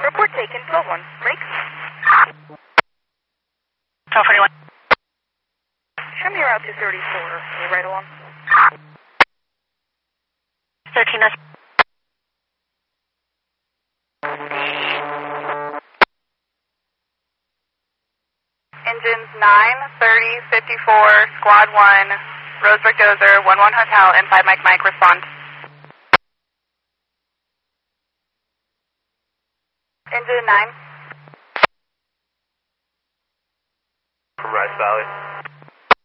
Report taken, 12-1. Break. 1241. Show me your route to 34. Are you right along? 13. Engines 9, 30, 54, Squad 1, Roseburg Dozer, 11 Hotel, and 5 Mike Mike, respond. Engine 9. From Rice Valley.